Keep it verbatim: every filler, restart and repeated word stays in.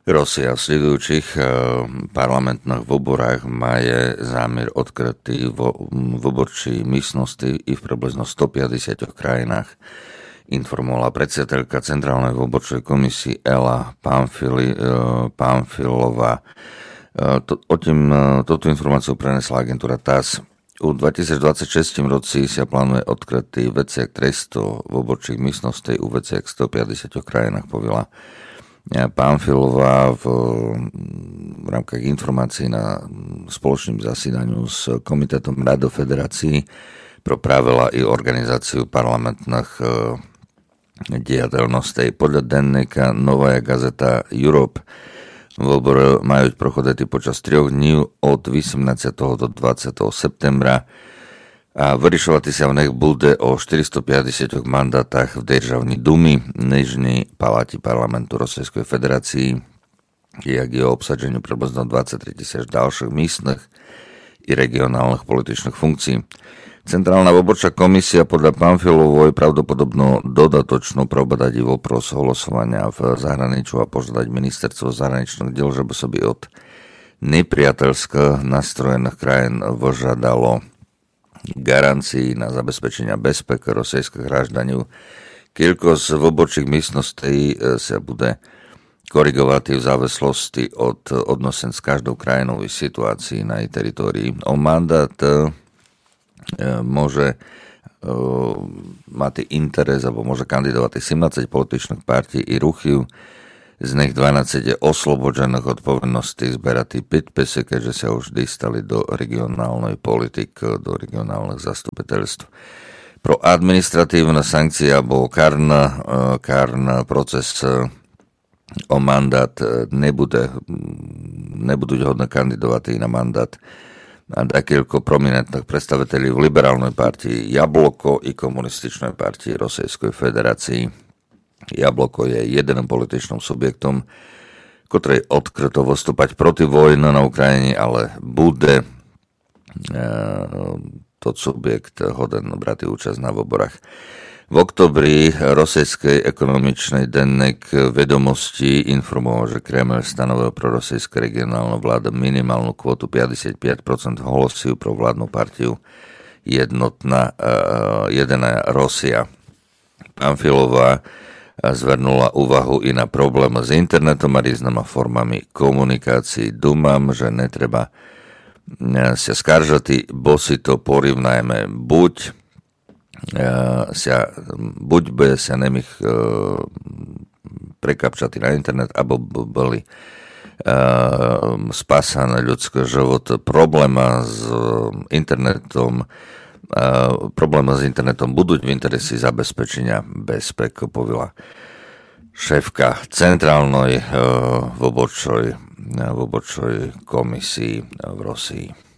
Rosja v sledujúcich parlamentných voborách maje zámer odkrytý vo voborčej místnosti i v približno stopäťdesiatich krajinách, informovala predsedatelka Centrálnej voborčej komisie Ela Pamfili, Pamfilová. To, o tým, touto informáciu prenesla agentúra TASS. U dvetisícdvadsaťšesť roci sa plánuje odkrytý veciak tristo voborčích místností u veciak v stopäťdesiatich krajinách, povila Pamfilová v, v rámkach informácií na spoločným zasedaniu s Komitetom Rado Federácií pro pravila i organizáciu parlamentných diateľností. Podľa denníka Novaja Gazeta Europe vobory majú prochoditi počas troch dní od osemnásteho do dvadsiateho septembra a vyrišovati sa v nech bude o štyristopäťdesiatich mandátach v Državnej dumy, Nižnej paláti parlamentu Rosijskej federácii, jak je o obsadženiu približno dvadsaťtri tisíc ďalších místnych i regionálnych političných funkcií. Centrálna voborčá komisia podľa Pamfilovoj pravdopodobno dodatočno probadať vopros hlasovania v zahraničiu a požiadať ministerstvo zahraničných diel, že by sa by od nepriateľských nastrojených krajín požiadalo garancií na zabezpečenia bezpeky rosijských hráždaniu. Kiľko z voborčích místností sa bude korigovať v závislosti od odnosen s každou krajinou i situácií na jej teritórii. O mandát e, môže e, mať interes alebo môže kandidovať sedemnásť političných partí i ruchov. Z nich dvanásť je oslobodžených od povinnosti zberať podpisy, keďže sa už dostali do regionálnej politiky, do regionálnych zastupiteľstv. Pro administratívne sankcie alebo kárny, kárny proces o mandát nebude, nebudú hodné kandidovať na mandát a takýko prominentných predstaviteľí v liberálnej partii Jabloko i komunističnej partii Rosijskej federácii. Jabloko je jediným političným subjektom, ktorý odkryto vystúpať proti vojne na Ukrajine, ale bude e, to subjekt hoden brať účasť na voborách. V oktobri rosijský ekonomičný denník Vedomosti informoval, že Kreml stanovil pro rosijské regionálnu vládu minimálnu kvotu päťdesiatpäť percent hlasov pro vládnu partiu jednotná e, Jediná Rosia. Pamfilová zvrnula úvahu i na problém s internetom a rýznými formami komunikácií. Dúmam, že netreba sa skaržati, bo si to porівняємо. Buď sa, buď by sa nemých prekapčati na internet, abo boli spásané ľudské život. Problema s internetom Problémy s internetom budú v interesi zabezpečenia bezpeky, povila šéfka Centrálnej voborčej komisii v Rosii.